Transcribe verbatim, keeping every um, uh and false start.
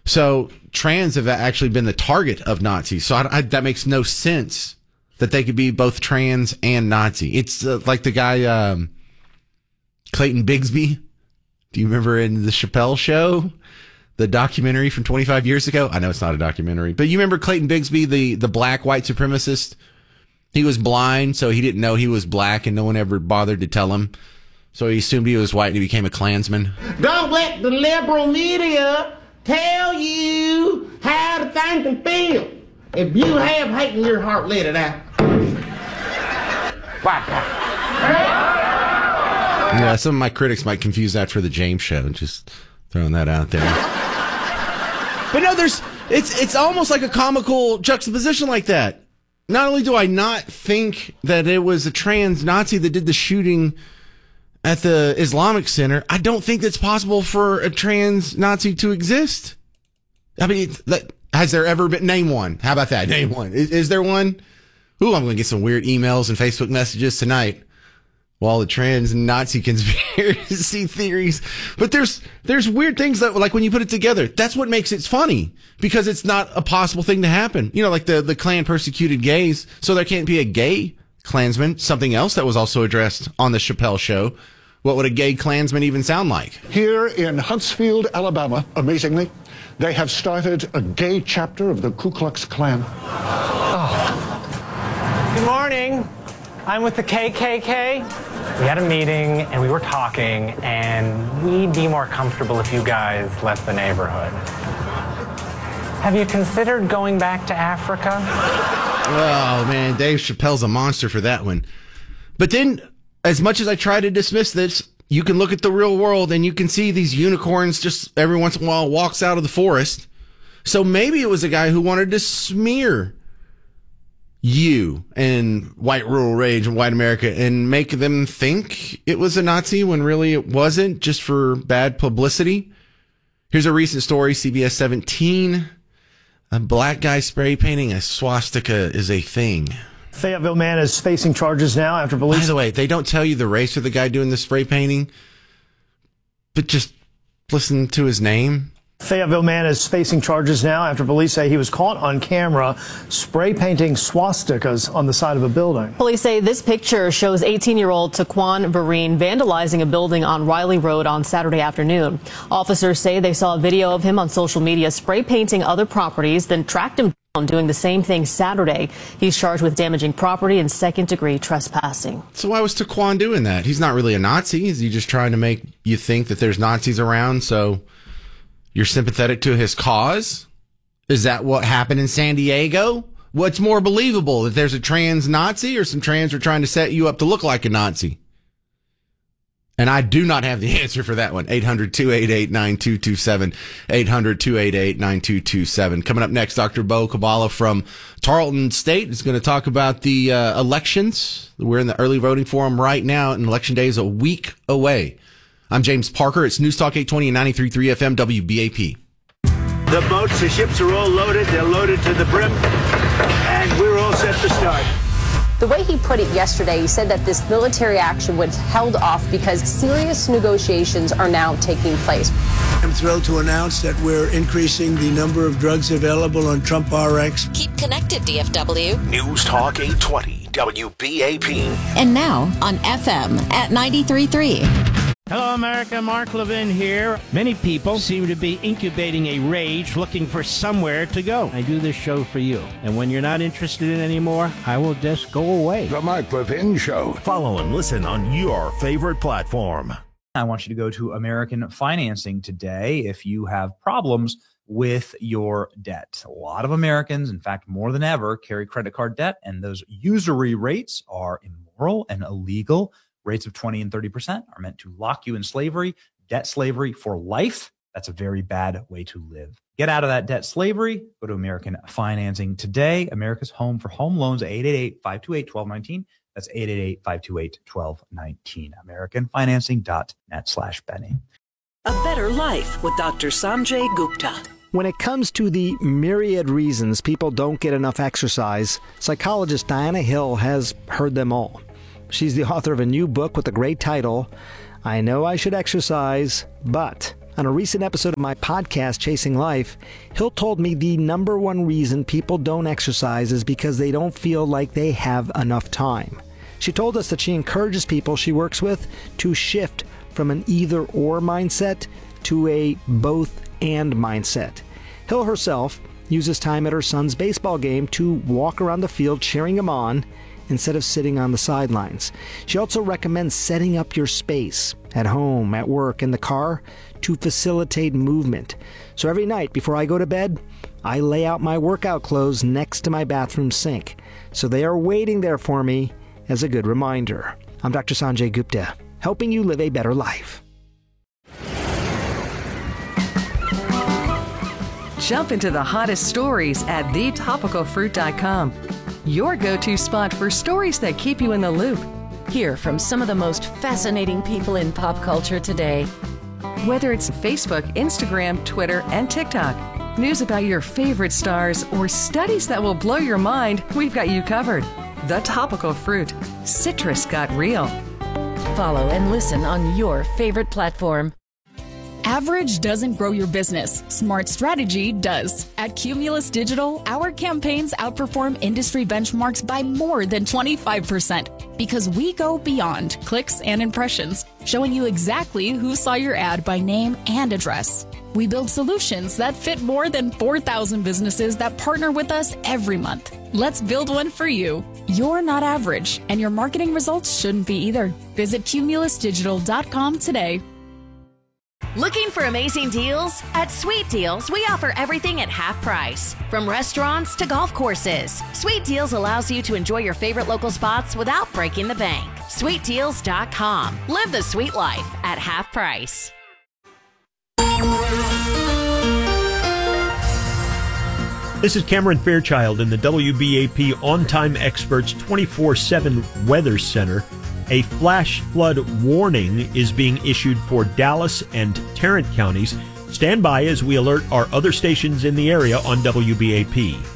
So trans have actually been the target of Nazis. So I, I, that makes no sense that they could be both trans and Nazi. It's uh, like the guy, um, Clayton Bigsby. Do you remember in the Chappelle Show, the documentary from twenty-five years ago? I know it's not a documentary, but you remember Clayton Bigsby, the, the black white supremacist? He was blind, so he didn't know he was black, and no one ever bothered to tell him. So he assumed he was white, and he became a Klansman. Don't let the liberal media tell you how to think and feel. If you have hate in your heart, let it out. Yeah, some of my critics might confuse that for the James Show. Just throwing that out there. But no, there's it's it's almost like a comical juxtaposition like that. Not only do I not think that it was a trans Nazi that did the shooting at the Islamic Center, I don't think it's possible for a trans Nazi to exist. I mean, that, has there ever been? Name one. How about that? Name one. Is, is there one? Ooh, I'm going to get some weird emails and Facebook messages tonight. Well, the trans Nazi conspiracy theories. But there's there's weird things that, like when you put it together, that's what makes it funny. Because it's not a possible thing to happen. You know, like the, the Klan persecuted gays. So there can't be a gay Klansman. Something else that was also addressed on the Chappelle Show. What would a gay Klansman even sound like? Here in Huntsville, Alabama, amazingly, they have started a gay chapter of the Ku Klux Klan. Oh. Good morning. I'm with the K K K. We had a meeting and we were talking, and we'd be more comfortable if you guys left the neighborhood. Have you considered going back to Africa? Oh, man, Dave Chappelle's a monster for that one. But then, as much as I try to dismiss this, you can look at the real world and you can see these unicorns just every once in a while walks out of the forest. So maybe it was a guy who wanted to smear you and white rural rage and white America and make them think it was a Nazi when really it wasn't, just for bad publicity. Here's a recent story, C B S seventeen. A black guy spray painting a swastika is a thing. Fayetteville man is facing charges now after police... By the way, they don't tell you the race of the guy doing the spray painting, but just listen to his name. Fayetteville man is facing charges now after police say he was caught on camera spray painting swastikas on the side of a building. Police say this picture shows eighteen-year-old Taquan Vereen vandalizing a building on Riley Road on Saturday afternoon. Officers say they saw a video of him on social media spray painting other properties, then tracked him down doing the same thing Saturday. He's charged with damaging property and second-degree trespassing. So why was Taquan doing that? He's not really a Nazi. Is he just trying to make you think that there's Nazis around, so you're sympathetic to his cause? Is that what happened in San Diego? What's more believable, that there's a trans Nazi or some trans are trying to set you up to look like a Nazi? And I do not have the answer for that one. eight hundred, two eight eight, nine two two seven. eight hundred, two eight eight, nine two two seven. Coming up next, Doctor Bo Kabbalah from Tarleton State is going to talk about the uh, elections. We're in the early voting for them right now, and Election Day is a week away. I'm James Parker. It's News Talk eight twenty and ninety-three point three F M W B A P. The boats, the ships are all loaded. They're loaded to the brim, and we're all set to start. The way he put it yesterday, he said that this military action was held off because serious negotiations are now taking place. I'm thrilled to announce that we're increasing the number of drugs available on Trump R X. Keep connected, D F W. News Talk eight twenty W B A P. And now on F M at ninety-three point three. Hello, America. Mark Levin here. Many people seem to be incubating a rage, looking for somewhere to go. I do this show for you. And when you're not interested in it anymore, I will just go away. The Mark Levin Show. Follow and listen on your favorite platform. I want you to go to American Financing today if you have problems with your debt. A lot of Americans, in fact, more than ever, carry credit card debt, and those usury rates are immoral and illegal. Rates of twenty and thirty percent are meant to lock you in slavery, debt slavery for life. That's a very bad way to live. Get out of that debt slavery. Go to American Financing today. America's home for home loans, eight eight eight, five two eight, one two one nine. That's eight eight eight, five two eight, one two one nine. American Financing dot net slash Benny. A better life with Doctor Sanjay Gupta. When it comes to the myriad reasons people don't get enough exercise, psychologist Diana Hill has heard them all. She's the author of a new book with a great title, I Know I Should Exercise, But On a recent episode of my podcast, Chasing Life, Hill told me the number one reason people don't exercise is because they don't feel like they have enough time. She told us that she encourages people she works with to shift from an either-or mindset to a both-and mindset. Hill herself uses time at her son's baseball game to walk around the field cheering him on instead of sitting on the sidelines. She also recommends setting up your space at home, at work, in the car to facilitate movement. So every night before I go to bed, I lay out my workout clothes next to my bathroom sink. So they are waiting there for me as a good reminder. I'm Doctor Sanjay Gupta, helping you live a better life. Jump into the hottest stories at the topical fruit dot com. Your go-to spot for stories that keep you in the loop. Hear from some of the most fascinating people in pop culture today. Whether it's Facebook, Instagram, Twitter, and TikTok, news about your favorite stars, or studies that will blow your mind, we've got you covered. The Topical Fruit. Citrus got real. Follow and listen on your favorite platform. Average doesn't grow your business. Smart strategy does. At Cumulus Digital, our campaigns outperform industry benchmarks by more than twenty-five percent because we go beyond clicks and impressions, showing you exactly who saw your ad by name and address. We build solutions that fit more than four thousand businesses that partner with us every month. Let's build one for you. You're not average, and your marketing results shouldn't be either. Visit cumulus digital dot com today. Looking for amazing deals? At Sweet Deals, we offer everything at half price. From restaurants to golf courses, Sweet Deals allows you to enjoy your favorite local spots without breaking the bank. sweet deals dot com. Live the sweet life at half price. This is Cameron Fairchild in the W B A P On Time Experts twenty-four seven Weather Center. A flash flood warning is being issued for Dallas and Tarrant counties. Stand by as we alert our other stations in the area on W B A P.